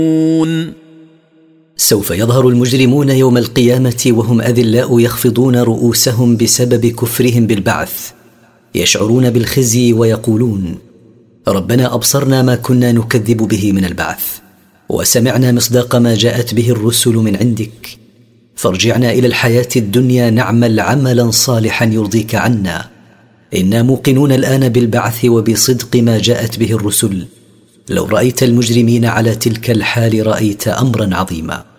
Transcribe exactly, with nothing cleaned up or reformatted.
سوف يظهر المجرمون يوم القيامة وهم أذلاء يخفضون رؤوسهم بسبب كفرهم بالبعث، يشعرون بالخزي ويقولون: ربنا أبصرنا ما كنا نكذب به من البعث، وسمعنا مصداق ما جاءت به الرسل من عندك، فارجعنا إلى الحياة الدنيا نعمل عملا صالحا يرضيك عنا، إنا موقنون الآن بالبعث وبصدق ما جاءت به الرسل. لو رأيت المجرمين على تلك الحال رأيت أمرا عظيما.